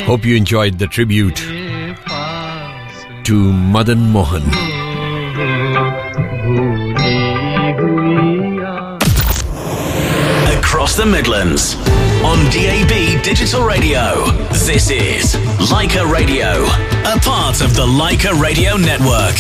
Hope you enjoyed the tribute to Madan Mohan. Across the Midlands, on DAB Digital Radio, this is Leica Radio, a part of the Leica Radio Network.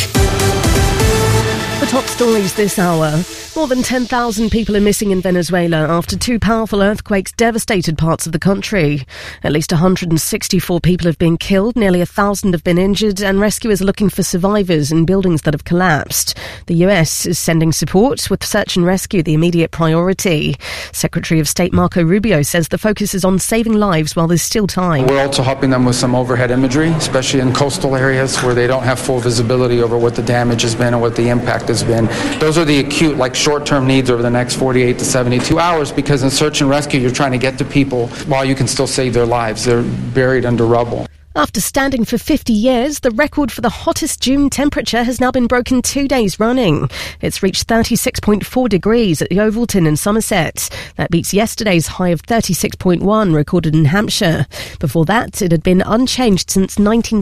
The top stories this hour. More than 10,000 people are missing in Venezuela after two powerful earthquakes devastated parts of the country. At least 164 people have been killed, nearly 1,000 have been injured, and rescuers are looking for survivors in buildings that have collapsed. The US is sending support, with search and rescue the immediate priority. Secretary of State Marco Rubio says the focus is on saving lives while there's still time. We're also helping them with some overhead imagery, especially in coastal areas where they don't have full visibility over what the damage has been and what the impact has been. Those are the acute, short-term needs over the next 48 to 72 hours, because in search and rescue you're trying to get to people while you can still save their lives. They're buried under rubble. After standing for 50 years, the record for the hottest June temperature has now been broken 2 days running. It's reached 36.4 degrees at the Ovaltine in Somerset. That beats yesterday's high of 36.1 recorded in Hampshire. Before that, it had been unchanged since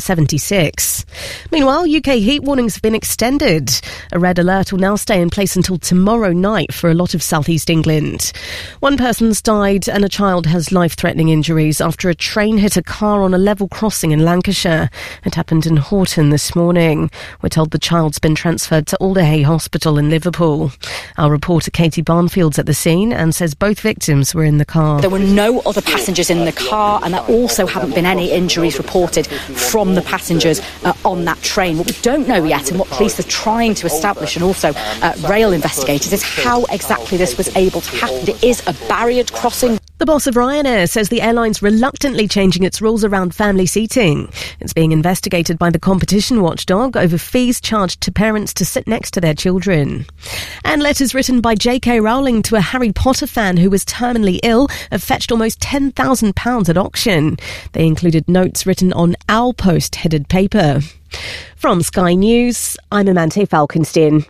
1976. Meanwhile, UK heat warnings have been extended. A red alert will now stay in place until tomorrow night for a lot of southeast England. One person's died and a child has life-threatening injuries after a train hit a car on a level crossing in Lancashire. It happened in Horton this morning. We're told the child's been transferred to Alderhay Hospital in Liverpool. Our reporter Katie Barnfield's at the scene and says both victims were in the car. There were no other passengers in the car, and there also haven't been any injuries reported from the passengers on that train. What we don't know yet, and what police are trying to establish, and also rail investigators, is how exactly this was able to happen. It is a barriered crossing. The boss of Ryanair says the airline's reluctantly changing its rules around family seating. It's being investigated by the competition watchdog over fees charged to parents to sit next to their children. And letters written by J.K. Rowling to a Harry Potter fan who was terminally ill have fetched almost £10,000 at auction. They included notes written on owl post-headed paper. From Sky News, I'm Amante Falkenstein.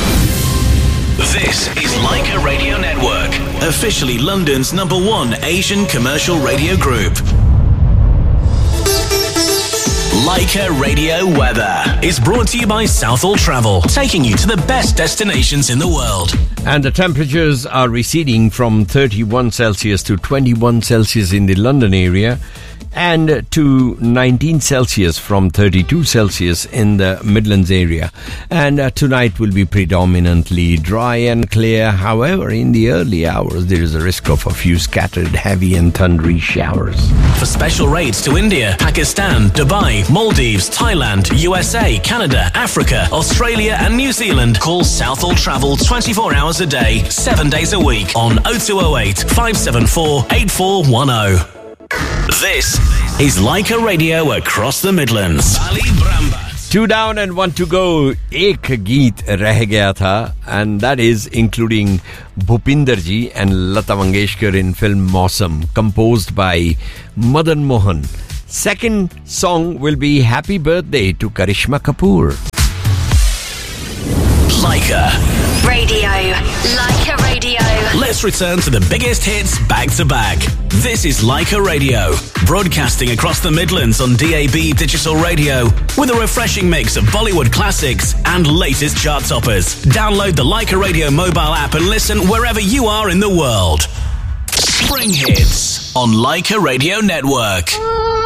This is Leica Radio Network, officially London's #1 Asian commercial radio group. Leica Radio Weather is brought to you by Southall Travel, taking you to the best destinations in the world. And the temperatures are receding from 31 Celsius to 21 Celsius in the London area, and to 19 Celsius from 32 Celsius in the Midlands area. And tonight will be predominantly dry and clear. However, in the early hours, there is a risk of a few scattered heavy and thundery showers. For special rates to India, Pakistan, Dubai, Maldives, Thailand, USA, Canada, Africa, Australia and New Zealand, call Southall Travel 24 hours a day, 7 days a week on 0208 574 8410. This is Leica Radio across the Midlands. Ali Brambat. 2 down and 1 to go. Ek geet reh gaya tha, and that is including Bhupinder Ji and Lata Mangeshkar in film Mausam, composed by Madan Mohan. Second song will be Happy Birthday to Karishma Kapoor. Leica Radio. Leica Radio. Let's return to the biggest hits back to back. This is Leica Radio, broadcasting across the Midlands on DAB Digital Radio with a refreshing mix of Bollywood classics and latest chart toppers. Download the Leica Radio mobile app and listen wherever you are in the world. Spring Hits on Leica Radio Network.